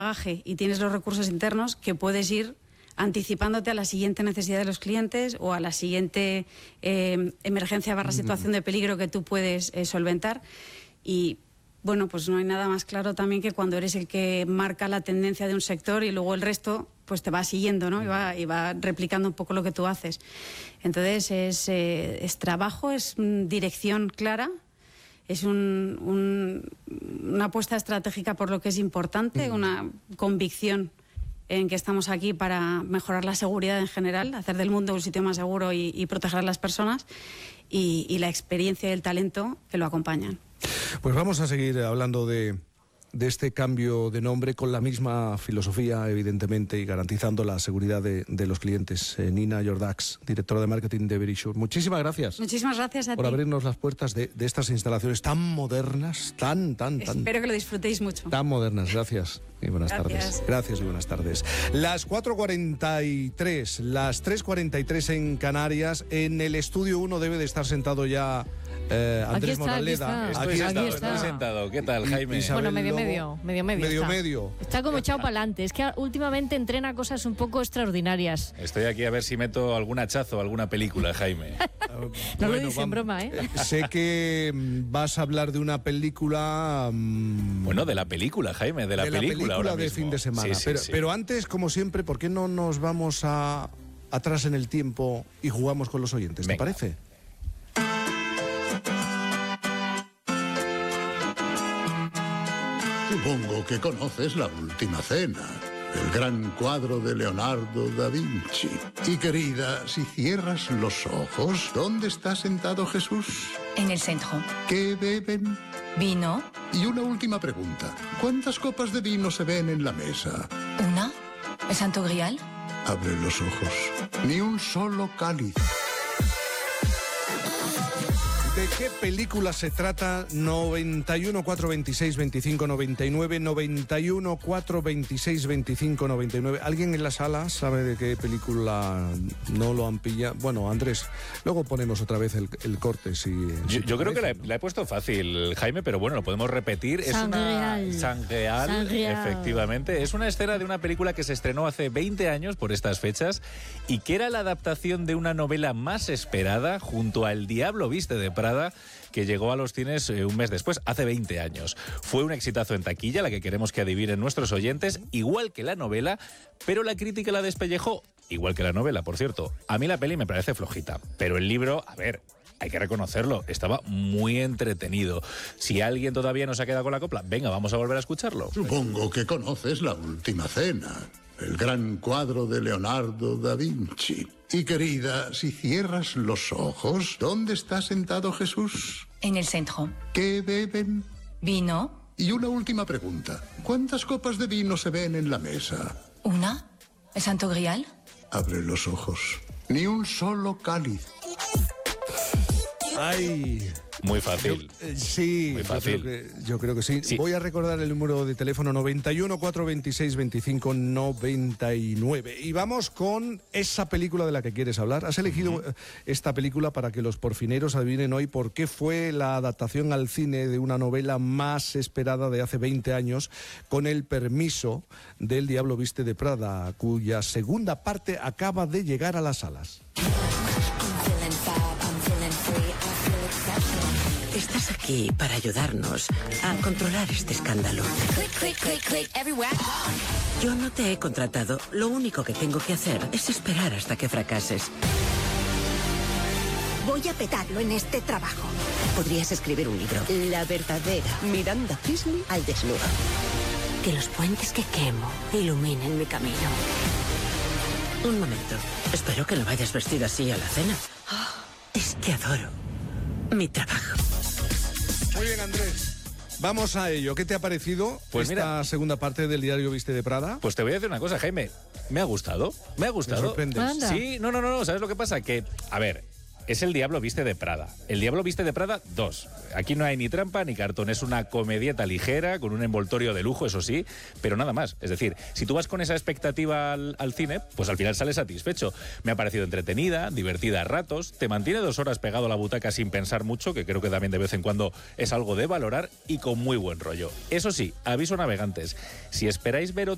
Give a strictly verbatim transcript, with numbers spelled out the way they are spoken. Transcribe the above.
bagaje y tienes los recursos internos que puedes ir anticipándote a la siguiente necesidad de los clientes o a la siguiente eh, emergencia barra situación de peligro que tú puedes eh, solventar. Y bueno, pues no hay nada más claro también que cuando eres el que marca la tendencia de un sector y luego el resto pues te va siguiendo, ¿no? Y va, y va replicando un poco lo que tú haces. Entonces es, eh, es trabajo, es mm, dirección clara. Es un, un, una apuesta estratégica por lo que es importante, una convicción en que estamos aquí para mejorar la seguridad en general, hacer del mundo un sitio más seguro y, y proteger a las personas, y, y la experiencia y el talento que lo acompañan. Pues vamos a seguir hablando de, de este cambio de nombre con la misma filosofía, evidentemente, y garantizando la seguridad de, de los clientes. Eh, Nina Jordax, directora de marketing de Verisure. Muchísimas gracias. Muchísimas gracias a por ti. abrirnos las puertas de, de estas instalaciones tan modernas, tan, tan, tan... Espero que lo disfrutéis mucho. Tan modernas. Gracias y buenas Gracias. tardes. Gracias y buenas tardes. Las cuatro cuarenta y tres, las tres cuarenta y tres en Canarias. En el estudio uno debe de estar sentado ya eh, Andrés aquí está, Moraleda. Aquí está. Estoy Aquí sentado, está. estoy sentado. ¿Qué tal, Jaime? Isabel Bueno, medio, Lobo. medio, medio, medio. Medio, está. medio. Está como echado para adelante. Es que últimamente entrena cosas un poco extraordinarias. Estoy aquí a ver si meto algún hachazo, alguna película, Jaime. No Bueno, lo dice en vamos. broma, ¿eh? Sé que mm, vas a hablar de una película... mm, Bueno, de la película, Jaime, de la de película, la ahora película de mismo. fin de semana. Sí, sí, pero, sí. pero antes, como siempre, ¿por qué no nos vamos a atrás en el tiempo y jugamos con los oyentes? ¿Te Venga. parece? Supongo que conoces La Última Cena, el gran cuadro de Leonardo da Vinci. Y querida, si cierras los ojos, ¿dónde está sentado Jesús? En el centro. ¿Qué beben? Vino. Y una última pregunta. ¿Cuántas copas de vino se ven en la mesa? Una. El Santo Grial. Abre los ojos. Ni un solo cáliz. ¿De qué película se trata? noventa y uno, cuatro veintiséis, veinticinco, noventa y nueve, noventa y uno, cuatro veintiséis, veinticinco, noventa y nueve. ¿Alguien en la sala sabe de qué película no lo han pillado? Bueno, Andrés, luego ponemos otra vez el, el corte. Si, Yo, si yo creo que la he, parece. la he puesto fácil, Jaime, pero bueno, lo podemos repetir. Es Sangreal. una Sangreal, Sangreal. efectivamente. Es una escena de una película que se estrenó hace veinte años por estas fechas y que era la adaptación de una novela más esperada junto a El Diablo Viste de Prada, que llegó a los cines eh, un mes después, hace veinte años. Fue un exitazo en taquilla, la que queremos que adivinen nuestros oyentes, igual que la novela, pero la crítica la despellejó, igual que la novela, por cierto. A mí la peli me parece flojita, pero el libro, a ver, hay que reconocerlo, estaba muy entretenido. Si alguien todavía no se ha quedado con la copla, venga, vamos a volver a escucharlo. Supongo que conoces La Última Cena, el gran cuadro de Leonardo da Vinci. Y querida, si cierras los ojos, ¿dónde está sentado Jesús? En el centro. ¿Qué beben? Vino. Y una última pregunta. ¿Cuántas copas de vino se ven en la mesa? Una. El Santo Grial. Abre los ojos. Ni un solo cáliz. ¡Ay! Muy fácil. Eh, sí, Muy yo fácil. creo, que, yo creo que sí. Sí. Voy a recordar el número de teléfono noventa y uno, cuatro veintiséis, veinticinco, noventa y nueve. Y vamos con esa película de la que quieres hablar. Has elegido uh-huh. esta película para que los porfineros adivinen hoy por qué fue la adaptación al cine de una novela más esperada de hace veinte años, con el permiso del Diablo Viste de Prada, cuya segunda parte acaba de llegar a las salas. Estás aquí para ayudarnos a controlar este escándalo. Yo no te he contratado. Lo único que tengo que hacer es esperar hasta que fracases. Voy a petarlo en este trabajo. Podrías escribir un libro. La verdadera Miranda Priestley al desnudo. Que los puentes que quemo iluminen mi camino. Un momento. Espero que no vayas vestida así a la cena. Es que adoro mi trabajo. Muy bien, Andrés. Vamos a ello. ¿Qué te ha parecido Pues esta mira, segunda parte del Diario Viste de Prada? Pues te voy a decir una cosa, Jaime. Me ha gustado. Me ha gustado. Me sorprendes. Anda. Sí, no, no, no, no. ¿Sabes lo que pasa? Que, a ver, es El Diablo Viste de Prada. El Diablo Viste de Prada dos. Aquí no hay ni trampa ni cartón. Es una comedieta ligera, con un envoltorio de lujo, eso sí, pero nada más. Es decir, si tú vas con esa expectativa al, al cine, pues al final sales satisfecho. Me ha parecido entretenida, divertida a ratos, te mantiene dos horas pegado a la butaca sin pensar mucho, que creo que también de vez en cuando es algo de valorar, y con muy buen rollo. Eso sí, aviso navegantes, si esperáis ver otro